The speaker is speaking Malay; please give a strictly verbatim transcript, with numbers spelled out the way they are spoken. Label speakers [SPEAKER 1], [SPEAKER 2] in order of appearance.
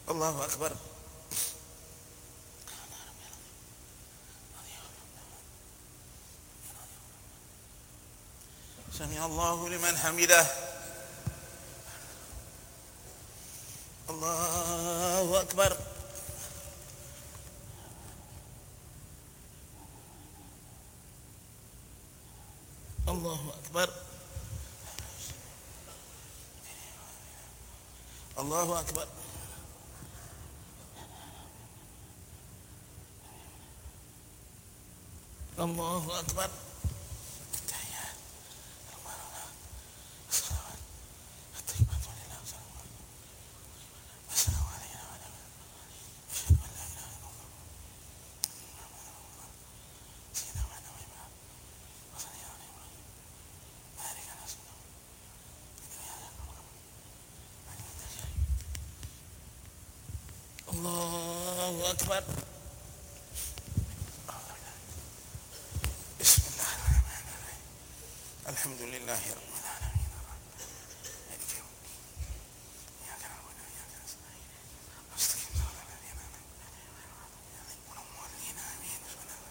[SPEAKER 1] Allahu Akbar. Sami Allahu liman hamidah. Allahu Akbar. Allahu Akbar. Allahu Akbar. Allahu Akbar. Allahu Akbar. Bismillahirrahmanirrahim. Alhamdulillahirrahmanirrahim.